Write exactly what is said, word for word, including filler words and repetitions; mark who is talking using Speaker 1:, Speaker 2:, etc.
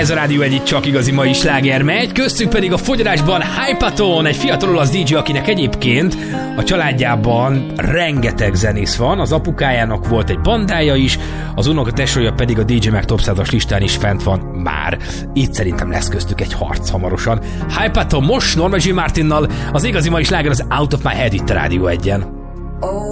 Speaker 1: Ez a Rádió egy csak igazi mai sláger megy, köztük pedig a fogyarásban Hypaton, egy fiatal olasz dé dzsé, akinek egyébként a családjában rengeteg zenész van, az apukájának volt egy bandája is, az unokatesója pedig a dé dzsé Mag Top százas listán is fent van már. Itt szerintem lesz köztük egy harc hamarosan. Hypaton most Norma Jean Martinnal, az igazi mai sláger az Out of My Head itt a Rádió egyen.